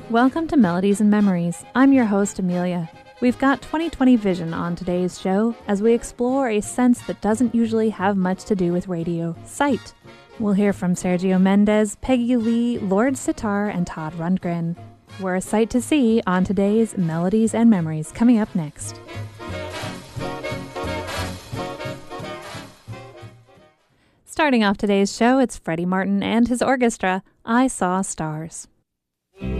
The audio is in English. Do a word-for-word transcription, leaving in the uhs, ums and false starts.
Welcome to Melodies and Memories. I'm your host, Amelia. We've got twenty twenty vision on today's show as we explore a sense that doesn't usually have much to do with radio, sight. We'll hear from Sergio Mendes, Peggy Lee, Lord Sitar, and Todd Rundgren. We're a sight to see on today's Melodies and Memories, coming up next. Starting off today's show, it's Freddie Martin and his orchestra, I Saw Stars.